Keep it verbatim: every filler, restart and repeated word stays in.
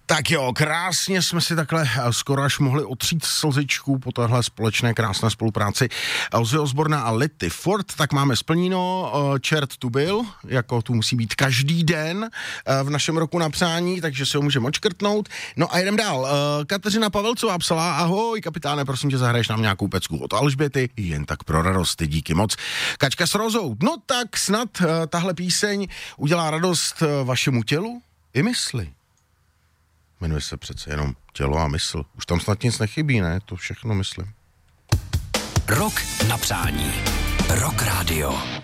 Tak jo, krásně jsme si takhle skoro až mohli otřít slzičku po téhle společné krásné spolupráci Ozzy Osbourne a Litty Ford, tak máme splněno, čert tu byl, jako tu musí být každý den v našem roku na přání, takže si ho můžeme odškrtnout. No a jdem dál. Kateřina Pavelcová psala, ahoj kapitáne, prosím tě, zahraješ nám nějakou pecku od Alžběty, jen tak pro radost, díky moc. Kačka s rozou, no tak snad tahle píseň udělá radost vašemu tělu i mysli. Jmenuje se přece jenom Tělo a mysl. Už tam snad nic nechybí, ne? To všechno myslím. Rok na přání. Rock Radio.